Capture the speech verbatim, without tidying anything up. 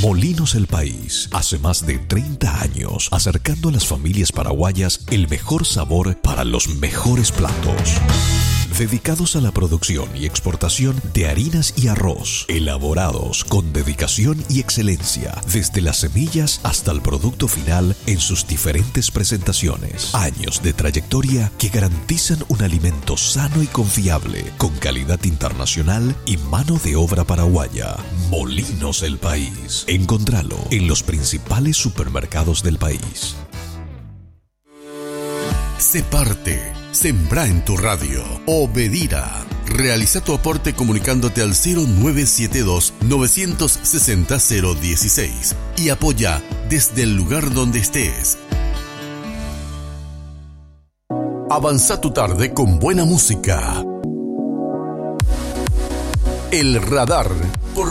Molinos El País, hace más de treinta años, acercando a las familias paraguayas el mejor sabor para los mejores platos. Dedicados a la producción y exportación de harinas y arroz, elaborados con dedicación y excelencia, desde las semillas hasta el producto final en sus diferentes presentaciones. Años de trayectoria que garantizan un alimento sano y confiable, con calidad internacional y mano de obra paraguaya. Molinos El País. Encontralo en los principales supermercados del país. Sé parte. Sembra en tu radio. Obedira. Realiza tu aporte comunicándote al cero nueve siete dos, nueve seis cero, cero uno seis y apoya desde el lugar donde estés. Avanza tu tarde con buena música. El Radar por